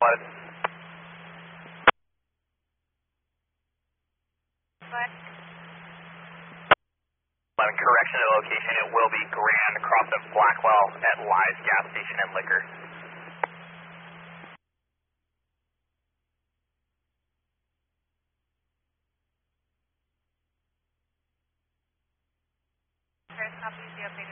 What? Correction of location, it will be Grand across of Blackwell at Live Gas Station and Liquor. First copy, the updated